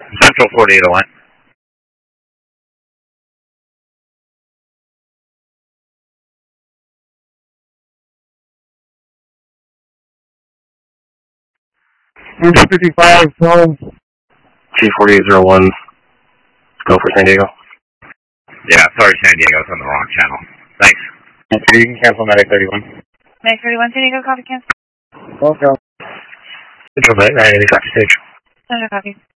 Central 4801. Bridge 55, home. G4801, go for San Diego. Yeah, sorry San Diego, it's on the wrong channel. Thanks. Okay, you can cancel Medic 31. Medic 31, San Diego, copy cancel. Okay. Central Medic 980, copy stage. Center copy.